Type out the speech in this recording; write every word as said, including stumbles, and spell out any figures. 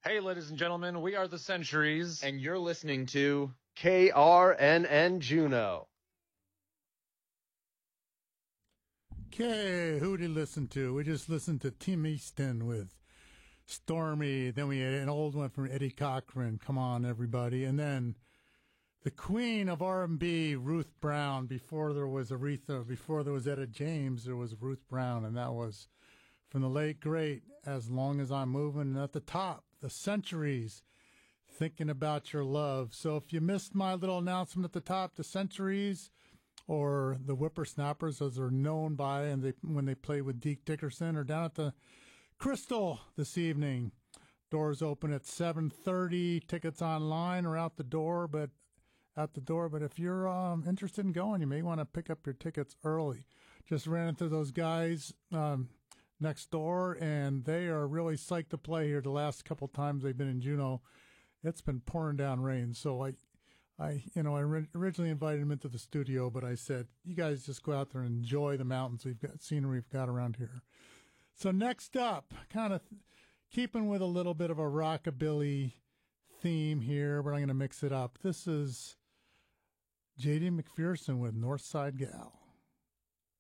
Hey, ladies and gentlemen, we are the Centuries. And you're listening to K R N N Juneau. Okay, who did we listen to? We just listened to Tim Easton with Stormy. Then we had an old one from Eddie Cochran, Come On Everybody. And then the queen of R and B, Ruth Brown. Before there was Aretha, before there was Etta James, there was Ruth Brown. And that was from the late, great As Long As I'm Moving. And at the top, the Centuries, Thinking About Your Love. So if you missed my little announcement at the top, the Centuries, or the Whippersnappers, as they're known by, and they when they play with Deke Dickerson, are down at the Crystal this evening. Doors open at seven thirty. Tickets online or out the door, but at the door. But if you're um, interested in going, you may want to pick up your tickets early. Just ran into those guys um, next door, and they are really psyched to play here. The last couple times they've been in Juneau, it's been pouring down rain, so I. I, you know, I originally invited him into the studio, but I said, you guys just go out there and enjoy the mountains we've got, scenery we've got around here. So next up, kind of keeping with a little bit of a rockabilly theme here, but I'm going to mix it up. This is J D McPherson with Northside Gal.